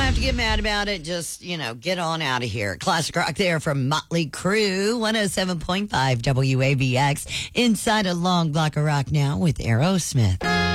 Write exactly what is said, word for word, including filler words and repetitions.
have to get mad about it. Just, you know, get on out of here. Classic rock there from Motley Crue, one oh seven point five W A B X, inside a long block of rock now with Aerosmith.